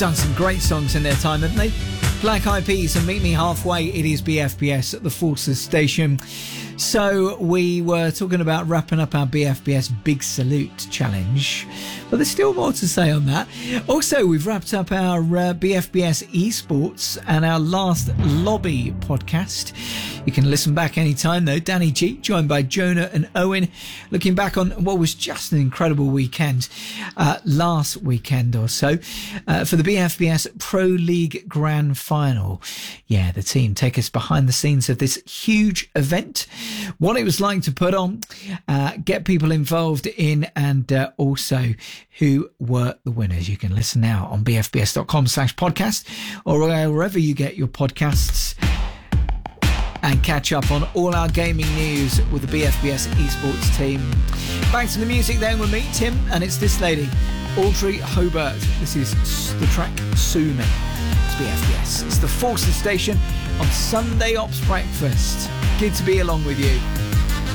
done some great songs in their time, haven't they? Black Eyed Peas and Meet Me Halfway. It is BFBS at the Forces Station. So we were talking about wrapping up our BFBS Big Salute Challenge, but there's still more to say on that. Also, we've wrapped up our BFBS Esports and our last Lobby podcast. You can listen back anytime though. Danny G, joined by Jonah and Owen, looking back on what was just an incredible weekend last weekend or so for the BFBS Pro League Grand Final. Yeah, the team take us behind the scenes of this huge event, what it was like to put on, get people involved in, and also who were the winners. You can listen now on bfbs.com/podcast or wherever you get your podcasts, and catch up on all our gaming news with the BFBS Esports team. Back to the music then with me, Tim, and it's this lady, Audrey Hobart. This is the track Sue Me. It's BFBS. It's the Forces Station on Sunday Ops Breakfast. Good to be along with you.